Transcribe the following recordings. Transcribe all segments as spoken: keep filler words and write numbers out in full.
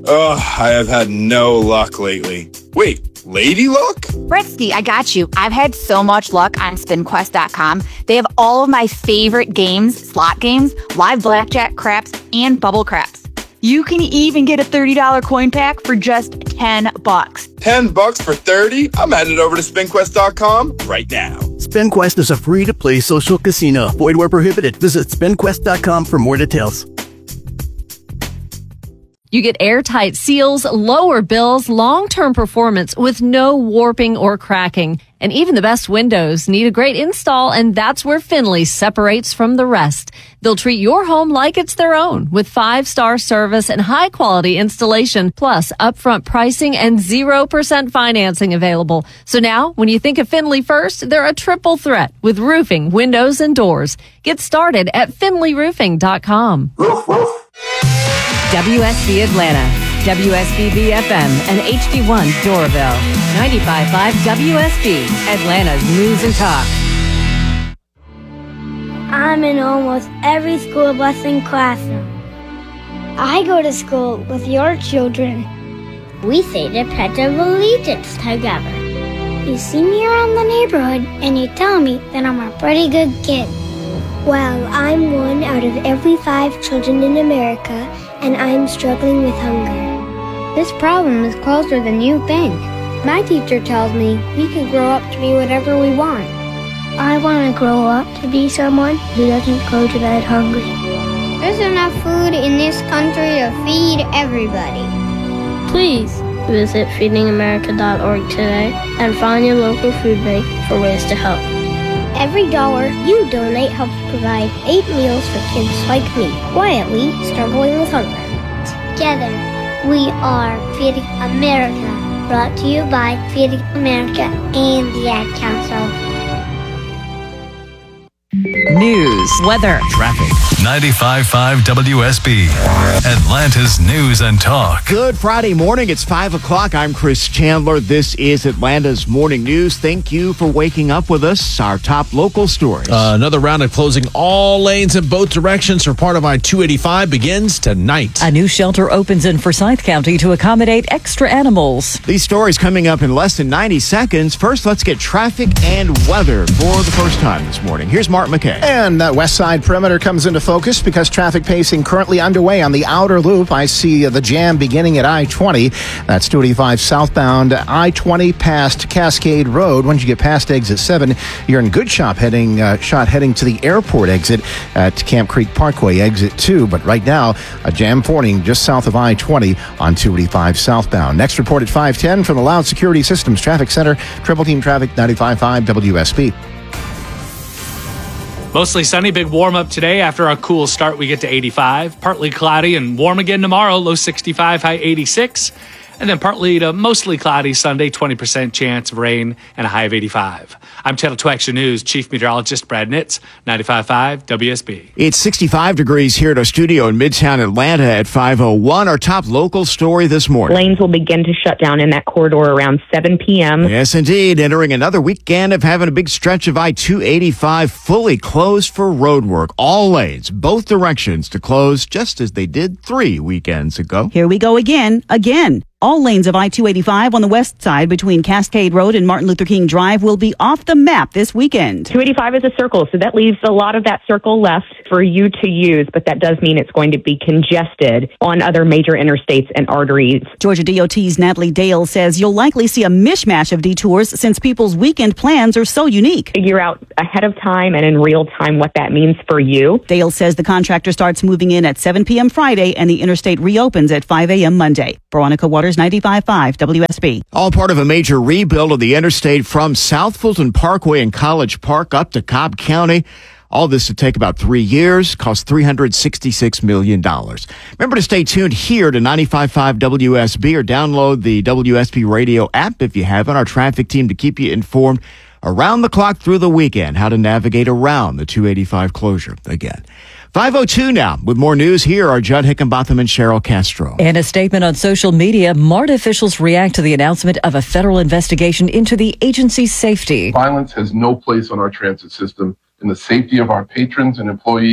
Ugh, I have had no luck lately. Wait, lady luck? Britsky, I got you. I've had so much luck on spin quest dot com. They have all of my favorite games, slot games, live blackjack, craps, and bubble craps. You can even get a thirty dollars coin pack for just ten bucks. ten bucks for thirty? I'm headed over to spin quest dot com right now. SpinQuest is a free-to-play social casino. Void where prohibited. Visit spin quest dot com for more details. You get airtight seals, lower bills, long-term performance with no warping or cracking. And even the best windows need a great install, and that's where Finley separates from the rest. They'll treat your home like it's their own with five-star service and high-quality installation, plus upfront pricing and zero percent financing available. So now, when you think of Finley first, they're a triple threat with roofing, windows, and doors. Get started at finley roofing dot com. Woof, woof. W S B Atlanta, W S B B F M, and H D one Doraville. ninety-five point five W S B, Atlanta's News and Talk. I'm in almost every school bus and classroom. I go to school with your children. We say the Pledge of Allegiance together. You see me around the neighborhood and you tell me that I'm a pretty good kid. Well, I'm one out of every five children in America, and I'm struggling with hunger. This problem is closer than you think. My teacher tells me we can grow up to be whatever we want. I want to grow up to be someone who doesn't go to bed hungry. There's enough food in this country to feed everybody. Please visit feeding america dot org today and find your local food bank for ways to help. Every dollar you donate helps provide eight meals for kids like me, quietly struggling with hunger. Together, we are Feeding America, brought to you by Feeding America and the Ad Council. News, weather, traffic. ninety-five point five W S B, Atlanta's News and Talk. Good Friday morning. It's five o'clock. I'm Chris Chandler. This is Atlanta's Morning News. Thank you for waking up with us. Our top local stories. Uh, another round of closing all lanes in both directions for part of I two eighty-five begins tonight. A new shelter opens in Forsyth County to accommodate extra animals. These stories coming up in less than ninety seconds. First, let's get traffic and weather for the first time this morning. Here's Mark McKay. And that west side perimeter comes into focus because traffic pacing currently underway on the outer loop. I see the jam beginning at I twenty. That's two eighty-five southbound, I twenty past Cascade Road. Once you get past exit seven, you're in good shot heading, uh, shot heading to the airport exit at Camp Creek Parkway, exit two. But right now, a jam forming just south of I twenty on two eighty-five southbound. Next report at five ten from the Loud Security Systems Traffic Center. Triple Team Traffic, ninety-five point five W S B. Mostly sunny, big warm up today. After our cool start, we get to eighty-five. Partly cloudy and warm again tomorrow, low sixty-five, high eighty-six. And then partly to mostly cloudy Sunday, twenty percent chance of rain and a high of eighty-five. I'm Channel two Action News Chief Meteorologist Brad Nitz, ninety-five point five W S B. It's sixty-five degrees here at our studio in Midtown Atlanta at five oh one. Our top local story this morning. Lanes will begin to shut down in that corridor around seven p.m. Yes, indeed. Entering another weekend of having a big stretch of I two eighty-five fully closed for road work. All lanes, both directions to close just as they did three weekends ago. Here we go again, again. All lanes of I two eighty-five on the west side between Cascade Road and Martin Luther King Drive will be off the map this weekend. two eighty-five is a circle, so that leaves a lot of that circle left for you to use, but that does mean it's going to be congested on other major interstates and arteries. Georgia D O T's Natalie Dale says you'll likely see a mishmash of detours since people's weekend plans are so unique. Figure out ahead of time and in real time what that means for you. Dale says the contractor starts moving in at seven p.m. Friday and the interstate reopens at five a.m. Monday. Veronica Waters, ninety-five point five W S B. All part of a major rebuild of the interstate from South Fulton Parkway and College Park up to Cobb County. All this to take about three years, cost three hundred sixty-six million dollars. Remember to stay tuned here to ninety-five point five W S B or download the W S B radio app if you haven't. Our traffic team to keep you informed around the clock through the weekend, how to navigate around the two eighty-five closure again. five oh two now. With more news, here are Judd Hickenbotham and Cheryl Castro. In a statement on social media, MARTA officials react to the announcement of a federal investigation into the agency's safety. Violence has no place on our transit system, and the safety of our patrons and employees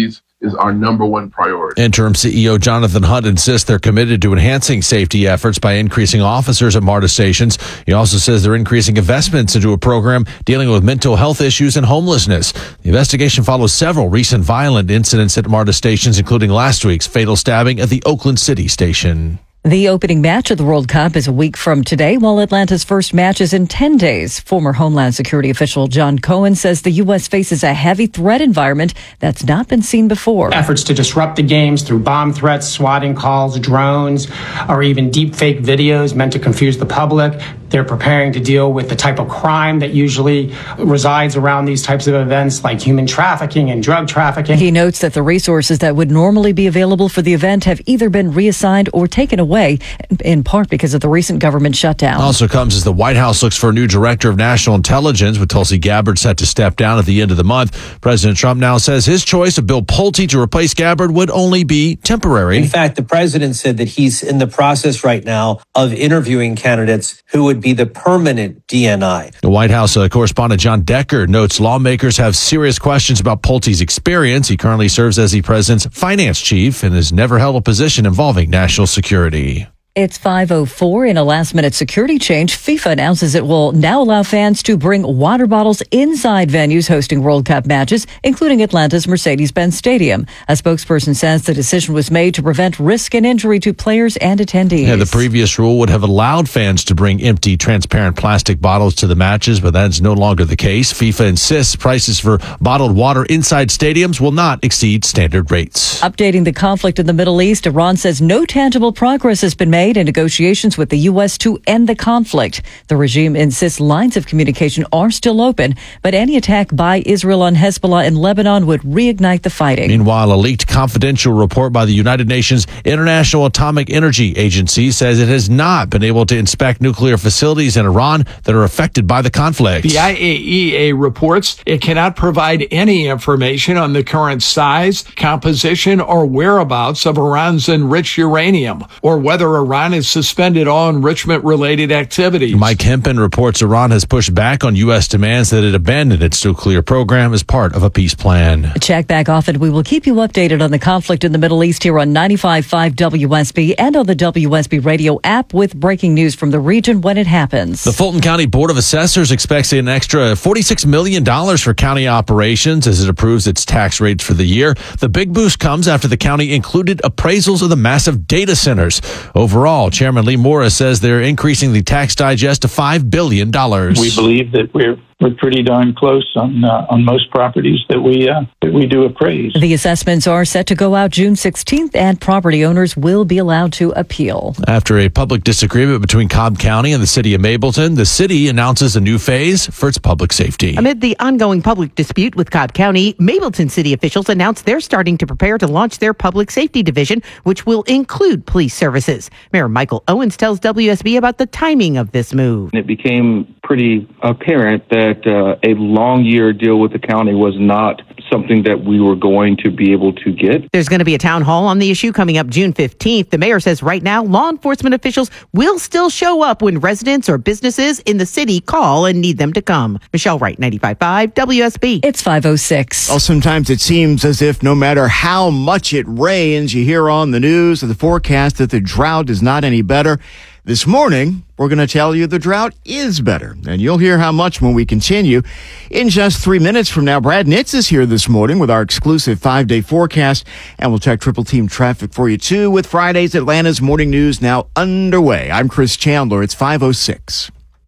is our number one priority. Interim C E O Jonathan Hunt insists they're committed to enhancing safety efforts by increasing officers at MARTA stations. He also says they're increasing investments into a program dealing with mental health issues and homelessness. The investigation follows several recent violent incidents at MARTA stations, including last week's fatal stabbing at the Oakland City station. The opening match of the World Cup is a week from today, while Atlanta's first match is in ten days. Former Homeland Security official John Cohen says the U S faces a heavy threat environment that's not been seen before. Efforts to disrupt the games through bomb threats, swatting calls, drones, or even deep fake videos meant to confuse the public. They're preparing to deal with the type of crime that usually resides around these types of events, like human trafficking and drug trafficking. He notes that the resources that would normally be available for the event have either been reassigned or taken away, in part because of the recent government shutdown. Also comes as the White House looks for a new director of national intelligence, with Tulsi Gabbard set to step down at the end of the month. President Trump now says his choice of Bill Pulte to replace Gabbard would only be temporary. In fact, the president said that he's in the process right now of interviewing candidates who would be the permanent D N I. The White House uh, correspondent John Decker notes lawmakers have serious questions about Pulte's experience. He currently serves as the president's finance chief and has never held a position involving national security. It's five oh four. In a last-minute security change, FIFA announces it will now allow fans to bring water bottles inside venues hosting World Cup matches, including Atlanta's Mercedes-Benz Stadium. A spokesperson says the decision was made to prevent risk and injury to players and attendees. Yeah, the previous rule would have allowed fans to bring empty, transparent plastic bottles to the matches, but that is no longer the case. FIFA insists prices for bottled water inside stadiums will not exceed standard rates. Updating the conflict in the Middle East, Iran says no tangible progress has been made in negotiations with the U S to end the conflict. The regime insists lines of communication are still open, but any attack by Israel on Hezbollah in Lebanon would reignite the fighting. Meanwhile, a leaked confidential report by the United Nations International Atomic Energy Agency says it has not been able to inspect nuclear facilities in Iran that are affected by the conflict. The I A E A reports it cannot provide any information on the current size, composition, or whereabouts of Iran's enriched uranium, or whether Iran has suspended all enrichment-related activities. Mike Hempen reports Iran has pushed back on U S demands that it abandon its nuclear program as part of a peace plan. Check back often. We will keep you updated on the conflict in the Middle East here on ninety-five point five W S B and on the W S B radio app with breaking news from the region when it happens. The Fulton County Board of Assessors expects an extra forty-six million dollars for county operations as it approves its tax rates for the year. The big boost comes after the county included appraisals of the massive data centers. Overall, Chairman Lee Morris says they're increasing the tax digest to five billion dollars. We believe that we're we're pretty darn close on uh, on most properties that we uh, that we do appraise. The assessments are set to go out June sixteenth, and property owners will be allowed to appeal. After a public disagreement between Cobb County and the city of Mableton, the city announces a new phase for its public safety. Amid the ongoing public dispute with Cobb County, Mableton city officials announced they're starting to prepare to launch their public safety division, which will include police services. Mayor Michael Owens tells W S B about the timing of this move. It became pretty apparent that uh, a long year deal with the county was not something that we were going to be able to get. There's going to be a town hall on the issue coming up June fifteenth. The mayor says right now, law enforcement officials will still show up when residents or businesses in the city call and need them to come. Michelle Wright, ninety-five point five W S B. It's five oh six. Well, sometimes it seems as if no matter how much it rains, you hear on the news or the forecast that the drought is not any better. This morning, we're going to tell you the drought is better, and you'll hear how much when we continue. In just three minutes from now, Brad Nitz is here this morning with our exclusive five-day forecast, and we'll check triple team traffic for you, too, with Friday's Atlanta's Morning News now underway. I'm Chris Chandler. It's five oh six.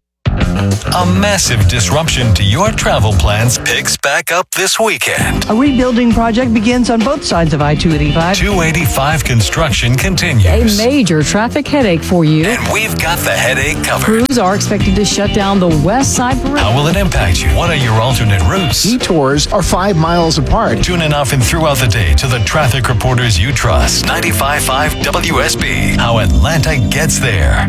A massive disruption to your travel plans picks back up this weekend. A rebuilding project begins on both sides of I two eighty-five. two eighty-five construction continues. A major traffic headache for you. And we've got the headache covered. Crews are expected to shut down the west side parade. How will it impact you? What are your alternate routes? Detours are five miles apart. Tune in often throughout the day to the traffic reporters you trust. ninety-five point five W S B. How Atlanta gets there.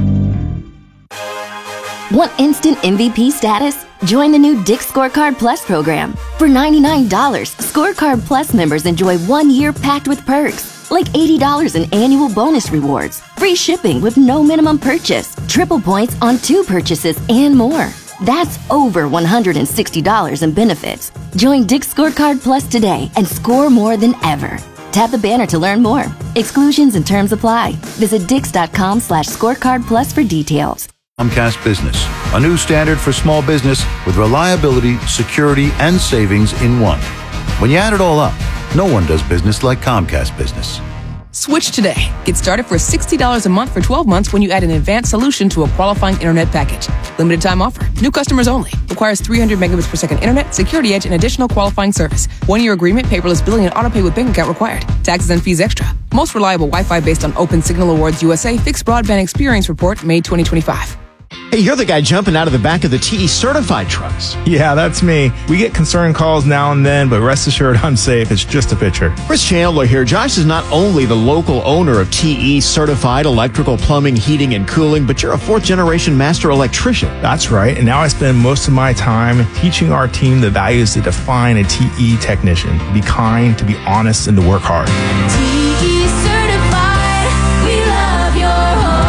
Want instant M V P status? Join the new Dick's Scorecard Plus program. For ninety-nine dollars, Scorecard Plus members enjoy one year packed with perks, like eighty dollars in annual bonus rewards, free shipping with no minimum purchase, triple points on two purchases, and more. That's over one hundred sixty dollars in benefits. Join Dick's Scorecard Plus today and score more than ever. Tap the banner to learn more. Exclusions and terms apply. Visit Dix.com slash scorecard plus for details. Comcast Business, a new standard for small business with reliability, security, and savings in one. When you add it all up, no one does business like Comcast Business. Switch today. Get started for sixty dollars a month for twelve months when you add an advanced solution to a qualifying internet package. Limited time offer. New customers only. Requires three hundred megabits per second internet, security edge, and additional qualifying service. One-year agreement, paperless billing, and autopay with bank account required. Taxes and fees extra. Most reliable Wi-Fi based on Open Signal Awards U S A Fixed Broadband Experience Report, May twenty twenty-five. Hey, you're the guy jumping out of the back of the T E certified trucks. Yeah, that's me. We get concern calls now and then, but rest assured I'm safe. It's just a picture. Chris Chandler here. Josh is not only the local owner of T E certified electrical, plumbing, heating, and cooling, but you're a fourth generation master electrician. That's right. And now I spend most of my time teaching our team the values that define a T E technician. To be kind, to be honest, and to work hard. T E certified. We love your home.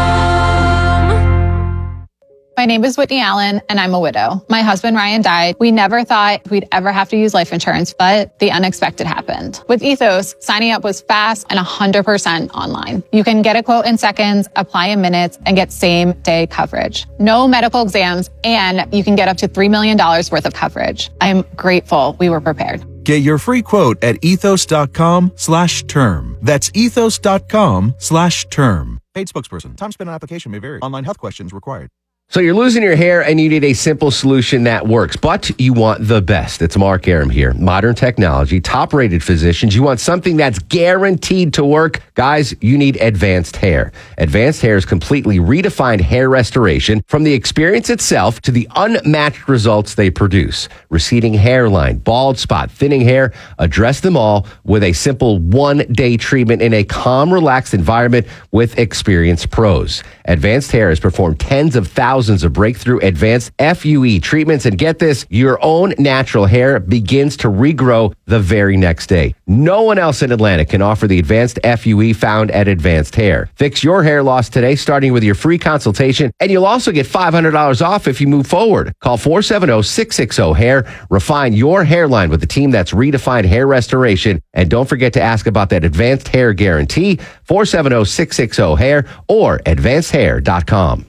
My name is Whitney Allen, and I'm a widow. My husband, Ryan, died. We never thought we'd ever have to use life insurance, but the unexpected happened. With Ethos, signing up was fast and one hundred percent online. You can get a quote in seconds, apply in minutes, and get same-day coverage. No medical exams, and you can get up to three million dollars worth of coverage. I'm grateful we were prepared. Get your free quote at ethos.com slash term. That's ethos.com slash term. Paid spokesperson. Time spent on application may vary. Online health questions required. So you're losing your hair and you need a simple solution that works, but you want the best. It's Mark Aram here. Modern technology, top-rated physicians. You want something that's guaranteed to work. Guys, you need Advanced Hair. Advanced Hair's completely redefined hair restoration from the experience itself to the unmatched results they produce. Receding hairline, bald spot, thinning hair, address them all with a simple one-day treatment in a calm, relaxed environment with experienced pros. Advanced Hair has performed tens of thousands Thousands of breakthrough advanced F U E treatments. And get this, your own natural hair begins to regrow the very next day. No one else in Atlanta can offer the advanced F U E found at Advanced Hair. Fix your hair loss today, starting with your free consultation. And you'll also get five hundred dollars off if you move forward. Call four seven zero, six six zero, hair. Refine your hairline with the team that's redefined hair restoration. And don't forget to ask about that Advanced Hair Guarantee, four seven zero, six six zero, hair or advanced hair dot com.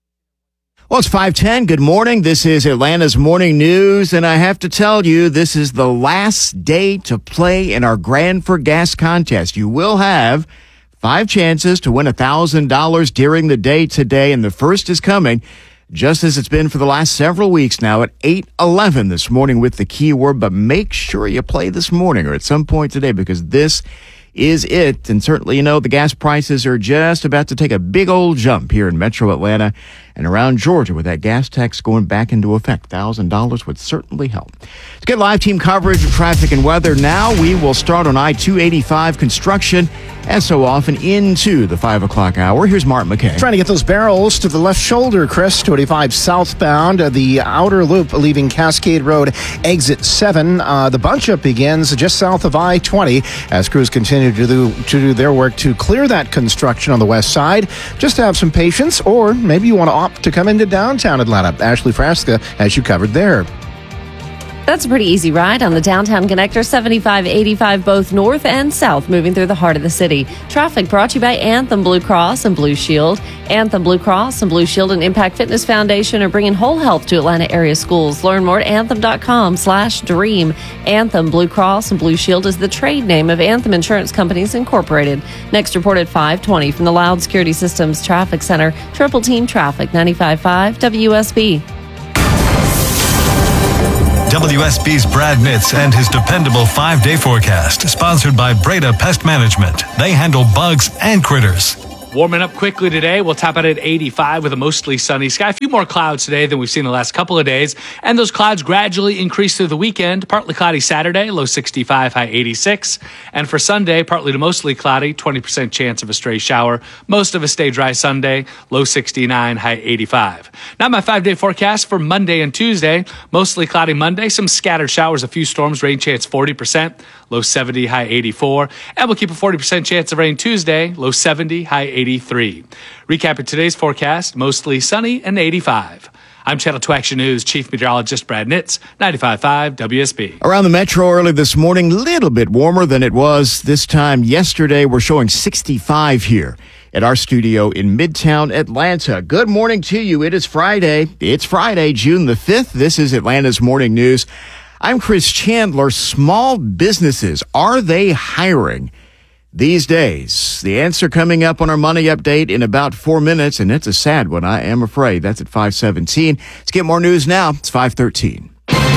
Well, it's five ten. Good morning. This is Atlanta's Morning News, and I have to tell you, this is the last day to play in our Grand for Gas contest. You will have five chances to win one thousand dollars during the day today, and the first is coming just as it's been for the last several weeks now at eight eleven this morning with the keyword. But make sure you play this morning or at some point today, because this is it. And certainly, you know, the gas prices are just about to take a big old jump here in Metro Atlanta and around Georgia with that gas tax going back into effect. one thousand dollars would certainly help. To get live team coverage of traffic and weather now, we will start on I two eighty-five construction, as so often, into the five o'clock hour. Here's Mark McKay. Trying to get those barrels to the left shoulder, Chris. two eighty-five southbound, uh, the outer loop leaving Cascade Road, exit seven. Uh, the bunch-up begins just south of I twenty as crews continue to do, to do their work to clear that construction on the west side. Just have some patience, or maybe you want to opt to come into downtown Atlanta. Ashley Frasca has you covered there. That's a pretty easy ride on the Downtown Connector, seventy-five eighty-five, both north and south, moving through the heart of the city. Traffic brought to you by Anthem Blue Cross and Blue Shield. Anthem Blue Cross and Blue Shield and Impact Fitness Foundation are bringing whole health to Atlanta area schools. Learn more at anthem.com slash dream. Anthem Blue Cross and Blue Shield is the trade name of Anthem Insurance Companies Incorporated. Next report at five twenty from the Loud Security Systems Traffic Center. Triple Team Traffic, ninety-five point five W S B. W S B's Brad Mitz and his dependable five-day forecast, sponsored by Breda Pest Management. They handle bugs and critters. Warming up quickly today. We'll top out at eighty-five with a mostly sunny sky. A few more clouds today than we've seen the last couple of days. And those clouds gradually increase through the weekend. Partly cloudy Saturday, low sixty-five, high eighty-six. And for Sunday, partly to mostly cloudy, twenty percent chance of a stray shower. Most of a stay dry Sunday, low sixty-nine, high eighty-five. Now my five-day forecast for Monday and Tuesday. Mostly cloudy Monday, some scattered showers, a few storms, rain chance forty percent, low seventy, high eighty-four. And we'll keep a forty percent chance of rain Tuesday, low seventy, high eighty-three. Recapping today's forecast, mostly sunny and eighty-five. I'm Channel two Action News Chief Meteorologist Brad Nitz, ninety-five point five W S B. Around the metro early this morning, a little bit warmer than it was this time yesterday. We're showing sixty-five here at our studio in Midtown Atlanta. Good morning to you. It is Friday. It's Friday, June the fifth. This is Atlanta's Morning News. I'm Chris Chandler. Small businesses, are they hiring these days? The answer coming up on our Money Update in about four minutes, and it's a sad one, I am afraid. That's at five seventeen. Let's get more news now. It's five thirteen.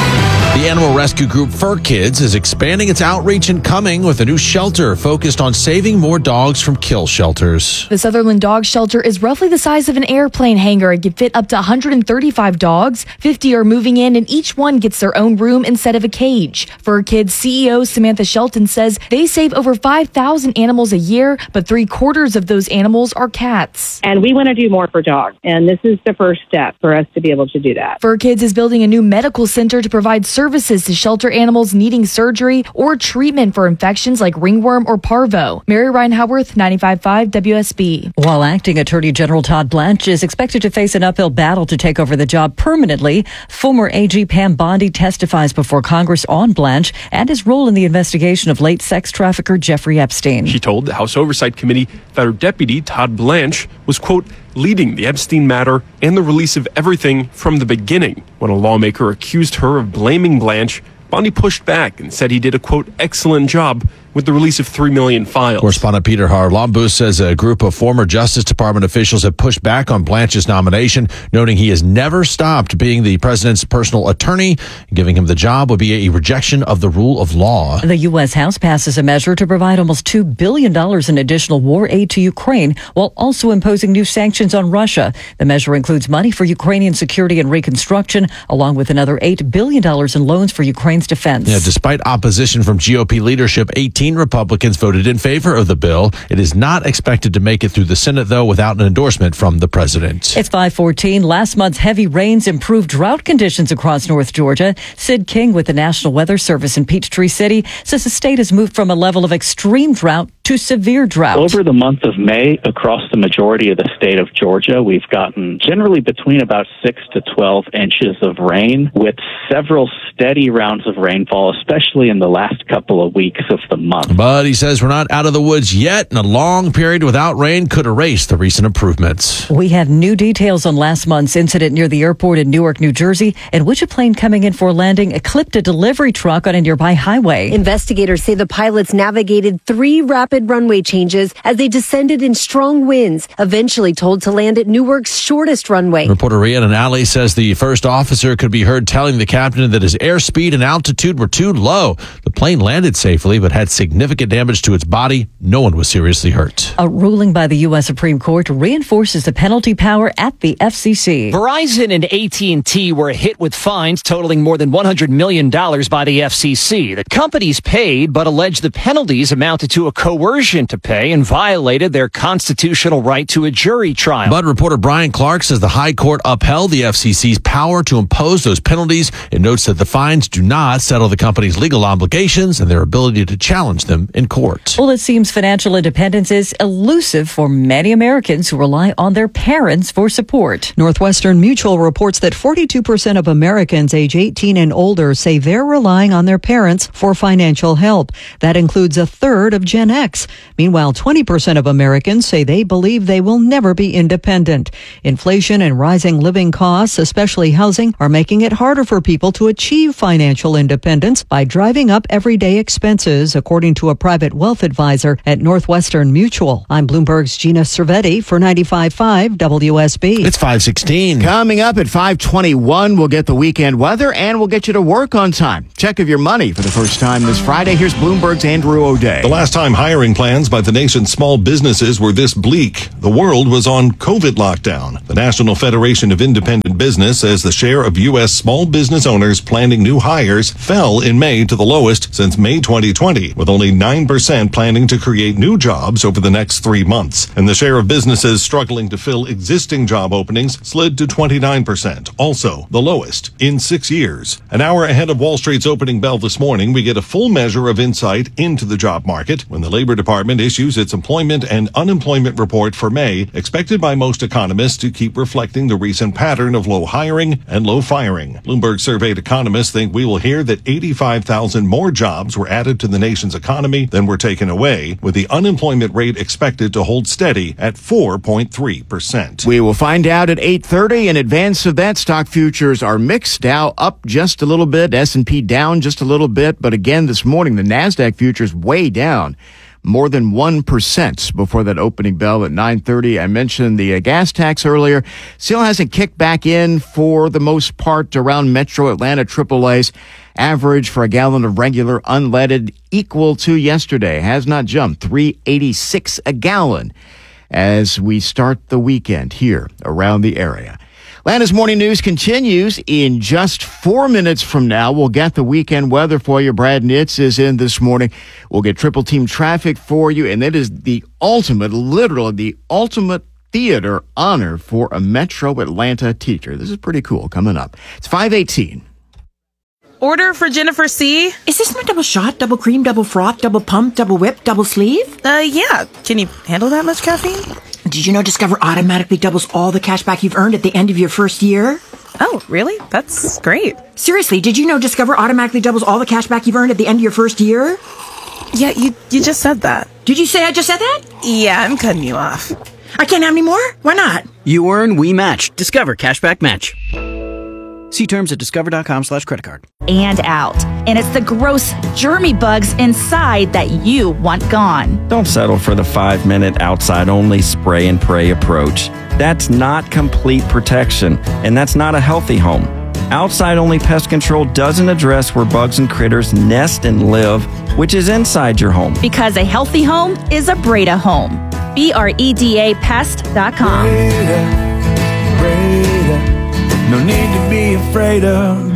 The animal rescue group Fur Kids is expanding its outreach and coming with a new shelter focused on saving more dogs from kill shelters. The Sutherland Dog Shelter is roughly the size of an airplane hangar and can fit up to one hundred thirty-five dogs. fifty are moving in, and each one gets their own room instead of a cage. Fur Kids C E O Samantha Shelton says they save over five thousand animals a year, but three quarters of those animals are cats. And we want to do more for dogs, and this is the first step for us to be able to do that. Fur Kids is building a new medical center to provide services to shelter animals needing surgery or treatment for infections like ringworm or parvo. Mary Ryan Howarth, ninety-five point five W S B. While acting Attorney General Todd Blanche is expected to face an uphill battle to take over the job permanently, former A G Pam Bondi testifies before Congress on Blanche and his role in the investigation of late sex trafficker Jeffrey Epstein. She told the House Oversight Committee that her deputy, Todd Blanche, was, quote, leading the Epstein matter and the release of everything from the beginning. When a lawmaker accused her of blaming Blanche, Bondi pushed back and said he did a, quote, excellent job with the release of three million files. Correspondent Peter Harlambous says a group of former Justice Department officials have pushed back on Blanche's nomination, noting he has never stopped being the president's personal attorney. Giving him the job would be a rejection of the rule of law. The U S. House passes a measure to provide almost two billion dollars in additional war aid to Ukraine, while also imposing new sanctions on Russia. The measure includes money for Ukrainian security and reconstruction, along with another eight billion dollars in loans for Ukraine's defense. Yeah, despite opposition from G O P leadership, eighteen Republicans voted in favor of the bill. It is not expected to make it through the Senate, though, without an endorsement from the president. It's five fourteen. Last month's heavy rains improved drought conditions across North Georgia. Sid King with the National Weather Service in Peachtree City says the state has moved from a level of extreme drought to severe drought. Over the month of May, across the majority of the state of Georgia, we've gotten generally between about six to twelve inches of rain, with several steady rounds of rainfall, especially in the last couple of weeks of the month. But he says we're not out of the woods yet, and a long period without rain could erase the recent improvements. We have new details on last month's incident near the airport in Newark, New Jersey, in which a plane coming in for a landing clipped a delivery truck on a nearby highway. Investigators say the pilots navigated three rapid runway changes as they descended in strong winds, eventually told to land at Newark's shortest runway. Reporter Rhiannon Alley says the first officer could be heard telling the captain that his airspeed and altitude were too low. The plane landed safely, but had significant damage to its body. No one was seriously hurt. A ruling by the U S. Supreme Court reinforces the penalty power at the F C C. Verizon and A T and T were hit with fines totaling more than one hundred million dollars by the F C C. The companies paid, but alleged the penalties amounted to a coercion to pay and violated their constitutional right to a jury trial. But reporter Brian Clark says the High Court upheld the F C C's power to impose those penalties and notes that the fines do not settle the company's legal obligations and their ability to challenge them in court. Well, it seems financial independence is elusive for many Americans who rely on their parents for support. Northwestern Mutual reports that forty-two percent of Americans age eighteen and older say they're relying on their parents for financial help. That includes a third of Gen X. Meanwhile, twenty percent of Americans say they believe they will never be independent. Inflation and rising living costs, especially housing, are making it harder for people to achieve financial independence by driving up everyday expenses, according to a private wealth advisor at Northwestern Mutual. I'm Bloomberg's Gina Cervetti for ninety-five point five W S B. It's five sixteen. Coming up at five twenty-one, we'll get the weekend weather and we'll get you to work on time. Check of your money for the first time this Friday. Here's Bloomberg's Andrew O'Day. The last time hiring plans by the nation's small businesses were this bleak, the world was on COVID lockdown. The National Federation of Independent Business says the share of U S small business owners planning new hires fell in May to the lowest since May twenty twenty, with only nine percent planning to create new jobs over the next three months. And the share of businesses struggling to fill existing job openings slid to twenty-nine percent, also the lowest in six years. An hour ahead of Wall Street's opening bell this morning, we get a full measure of insight into the job market when the labor Labor Department issues its employment and unemployment report for May, expected by most economists to keep reflecting the recent pattern of low hiring and low firing. Bloomberg surveyed economists think we will hear that eighty-five thousand more jobs were added to the nation's economy than were taken away, with the unemployment rate expected to hold steady at four point three percent. We will find out at eight thirty. In advance of that, stock futures are mixed. Dow up just a little bit, S and P down just a little bit, but again this morning the NASDAQ futures way down more than one percent before that opening bell at nine thirty. I mentioned the uh, gas tax earlier. Still hasn't kicked back in for the most part around Metro Atlanta. triple A's average for a gallon of regular unleaded equal to yesterday. Has not jumped. three eighty-six a gallon as we start the weekend here around the area. Atlanta's Morning News continues in just four minutes from now. We'll get the weekend weather for you. Brad Nitz is in this morning. We'll get triple team traffic for you, and it is the ultimate, literally the ultimate theater honor for a Metro Atlanta teacher. This is pretty cool coming up. It's five eighteen. Order for Jennifer C. Is this my double shot, double cream, double froth, double pump, double whip, double sleeve? Uh, yeah. Can you handle that much caffeine? Did you know Discover automatically doubles all the cash back you've earned at the end of your first year? Oh, really? That's great. Seriously, did you know Discover automatically doubles all the cash back you've earned at the end of your first year? Yeah, you you just said that. Did you say I just said that? Yeah, I'm cutting you off. I can't have any more? Why not? You earn, we match. Discover Cashback Match. See terms at discover.com slash credit card. And out. And it's the gross, germy bugs inside that you want gone. Don't settle for the five-minute outside-only spray and pray approach. That's not complete protection, and that's not a healthy home. Outside-only pest control doesn't address where bugs and critters nest and live, which is inside your home. Because a healthy home is a Breda home. B R E D A pest dot com. Breda, Breda. No need to be afraid of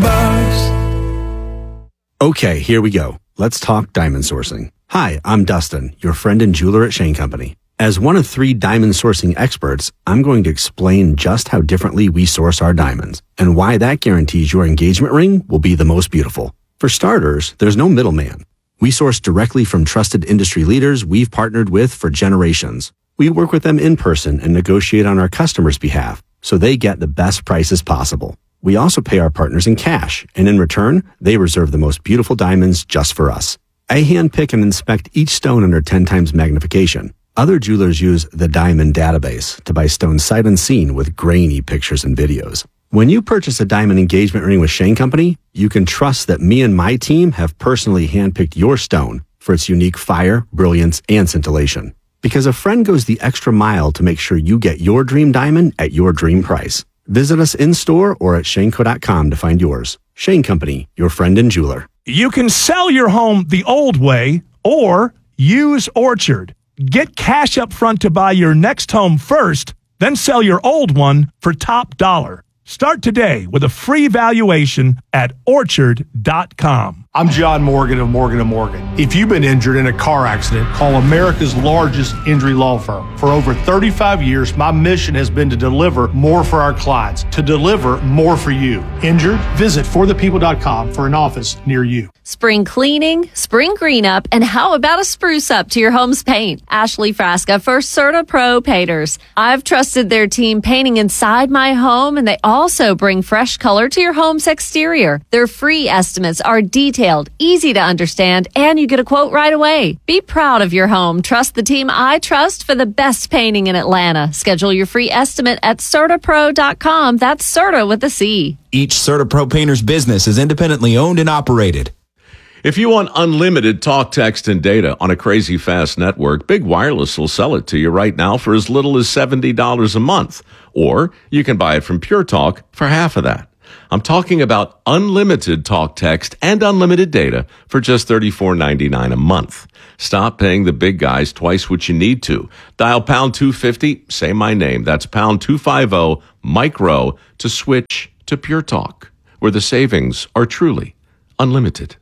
bugs. Okay, here we go. Let's talk diamond sourcing. Hi, I'm Dustin, your friend and jeweler at Shane Company. As one of three diamond sourcing experts, I'm going to explain just how differently we source our diamonds and why that guarantees your engagement ring will be the most beautiful. For starters, there's no middleman. We source directly from trusted industry leaders we've partnered with for generations. We work with them in person and negotiate on our customers' behalf, so they get the best prices possible. We also pay our partners in cash, and in return, they reserve the most beautiful diamonds just for us. I handpick and inspect each stone under ten times magnification. Other jewelers use the Diamond Database to buy stones sight unseen with grainy pictures and videos. When you purchase a diamond engagement ring with Shane Company, you can trust that me and my team have personally handpicked your stone for its unique fire, brilliance, and scintillation. Because a friend goes the extra mile to make sure you get your dream diamond at your dream price. Visit us in-store or at shane co dot com to find yours. Shane Company, your friend and jeweler. You can sell your home the old way or use Orchard. Get cash up front to buy your next home first, then sell your old one for top dollar. Start today with a free valuation at orchard dot com. I'm John Morgan of Morgan and Morgan. If you've been injured in a car accident, call America's largest injury law firm. For over thirty-five years, my mission has been to deliver more for our clients, to deliver more for you. Injured? Visit for the people dot com for an office near you. Spring cleaning, spring green up, and how about a spruce up to your home's paint? Ashley Frasca for Certa Pro Painters. I've trusted their team painting inside my home, and they also bring fresh color to your home's exterior. Their free estimates are detailed, easy to understand, and you get a quote right away. Be proud of your home. Trust the team I trust for the best painting in Atlanta. Schedule your free estimate at certa pro dot com. That's Certa with a C. Each Certa Pro Painters business is independently owned and operated. If you want unlimited talk, text, and data on a crazy fast network, Big Wireless will sell it to you right now for as little as seventy dollars a month. Or you can buy it from Pure Talk for half of that. I'm talking about unlimited talk, text, and unlimited data for just thirty-four ninety-nine a month. Stop paying the big guys twice what you need to. Dial pound two fifty, say my name. That's pound two fifty, micro, to switch to Pure Talk, where the savings are truly unlimited.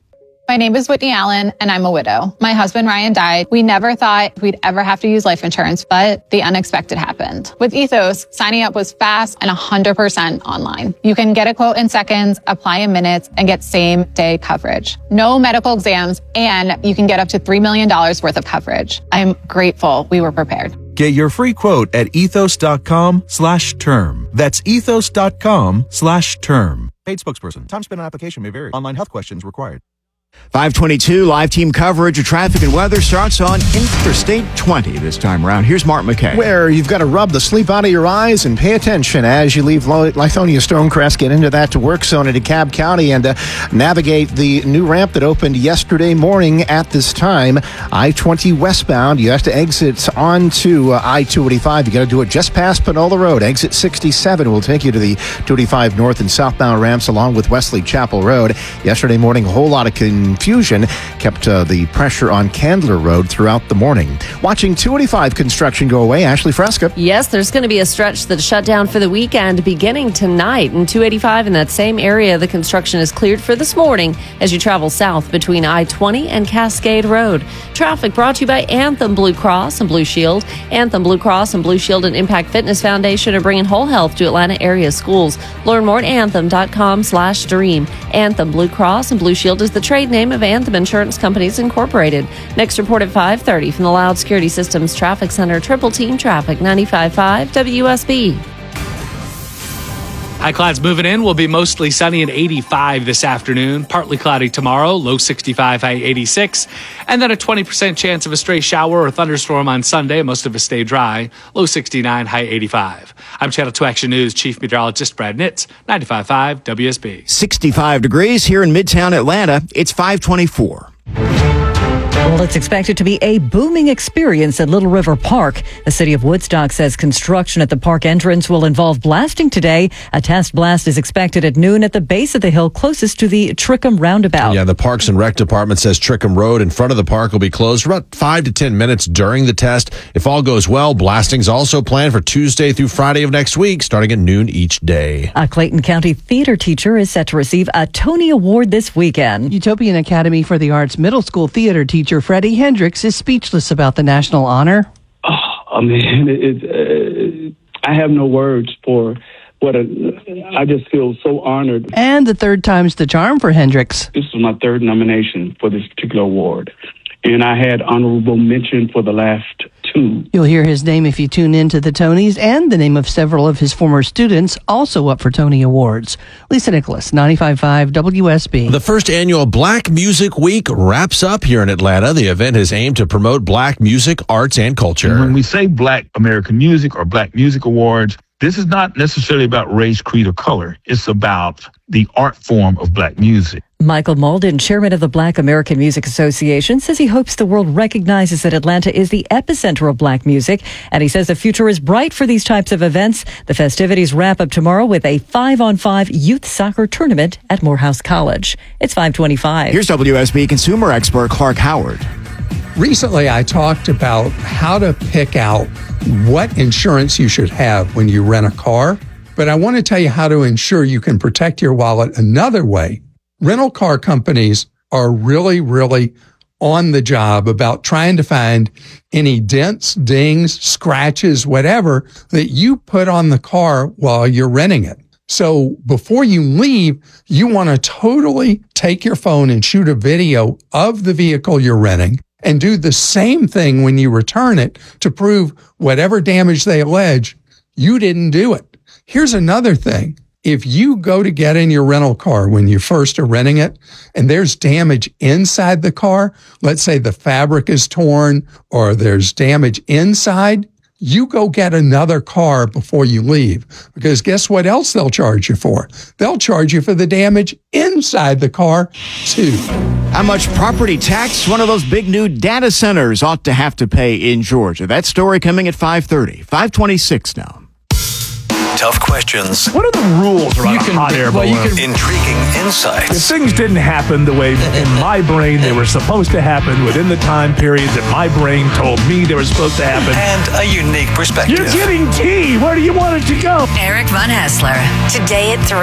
My name is Whitney Allen, and I'm a widow. My husband, Ryan, died. We never thought we'd ever have to use life insurance, but the unexpected happened. With Ethos, signing up was fast and one hundred percent online. You can get a quote in seconds, apply in minutes, and get same-day coverage. No medical exams, and you can get up to three million dollars worth of coverage. I'm grateful we were prepared. Get your free quote at ethos.com slash term. That's ethos.com slash term. Paid spokesperson. Time spent on application may vary. Online health questions required. five twenty-two, live team coverage of traffic and weather starts on Interstate twenty this time around. Here's Mark McKay. Where you've got to rub the sleep out of your eyes and pay attention as you leave Lithonia Stonecrest, get into that to work zone in DeKalb County and uh, navigate the new ramp that opened yesterday morning at this time. I twenty westbound, you have to exit onto uh, I two eighty-five. You got to do it just past Panola Road. Exit sixty-seven will take you to the two eighty-five north and southbound ramps along with Wesley Chapel Road. Yesterday morning, a whole lot of confusion kept uh, the pressure on Candler Road throughout the morning. Watching two eighty-five construction go away, Ashley Fresca. Yes, there's going to be a stretch that's shut down for the weekend beginning tonight. And two eighty-five in that same area, the construction is cleared for this morning as you travel south between I twenty and Cascade Road. Traffic brought to you by Anthem Blue Cross and Blue Shield. Anthem Blue Cross and Blue Shield and Impact Fitness Foundation are bringing whole health to Atlanta area schools. Learn more at anthem.com slash dream. Anthem Blue Cross and Blue Shield is the trade name of Anthem Insurance Companies Incorporated. Next report at five thirty from the Loud Security Systems Traffic Center. Triple Team Traffic, ninety-five point five W S B. High clouds moving in. Will be mostly sunny and eighty-five this afternoon. Partly cloudy tomorrow. Low sixty-five, high eighty-six. And then a twenty percent chance of a stray shower or thunderstorm on Sunday. Most of it stay dry. Low sixty-nine, high eighty-five. I'm Channel two Action News Chief Meteorologist Brad Nitz, ninety-five point five W S B. sixty-five degrees here in Midtown Atlanta. It's five twenty-four. Well, it's expected to be a booming experience at Little River Park. The city of Woodstock says construction at the park entrance will involve blasting today. A test blast is expected at noon at the base of the hill closest to the Trickham roundabout. Yeah, the Parks and Rec Department says Trickham Road in front of the park will be closed for about five to ten minutes during the test. If all goes well, blasting's also planned for Tuesday through Friday of next week, starting at noon each day. A Clayton County theater teacher is set to receive a Tony Award this weekend. Utopian Academy for the Arts middle school theater teacher Freddie Hendricks is speechless about the national honor. Oh, I mean, it, it, uh, I have no words for what a, I just feel so honored. And the third time's the charm for Hendricks. This was my third nomination for this particular award, and I had honorable mention for the last two. You'll hear his name if you tune in to the Tonys, and the name of several of his former students also up for Tony Awards. Lisa Nicholas, ninety-five point five W S B. The first annual Black Music Week wraps up here in Atlanta. The event is aimed to promote black music, arts, and culture. And when we say Black American Music or Black Music Awards, this is not necessarily about race, creed, or color. It's about the art form of black music. Michael Malden, chairman of the Black American Music Association, says he hopes the world recognizes that Atlanta is the epicenter of black music, and he says the future is bright for these types of events. The festivities wrap up tomorrow with a five-on-five youth soccer tournament at Morehouse College. It's five twenty-five. Here's W S B consumer expert Clark Howard. Recently, I talked about how to pick out what insurance you should have when you rent a car, but I want to tell you how to ensure you can protect your wallet another way. Rental car companies are really, really on the job about trying to find any dents, dings, scratches, whatever that you put on the car while you're renting it. So before you leave, you want to totally take your phone and shoot a video of the vehicle you're renting and do the same thing when you return it to prove whatever damage they allege, you didn't do it. Here's another thing. If you go to get in your rental car when you first are renting it and there's damage inside the car, let's say the fabric is torn or there's damage inside, you go get another car before you leave, because guess what else they'll charge you for? They'll charge you for the damage inside the car too. How much property tax one of those big new data centers ought to have to pay in Georgia? That story coming at five thirty. five twenty-six now. Tough questions. What are the rules around You can- a hot air well, balloon? you can- Intriguing insights. If things didn't happen the way in my brain they were supposed to happen within the time period that my brain told me they were supposed to happen. And a unique perspective. You're getting tea. Where do you want it to go? Eric Von Hassler. Today at three.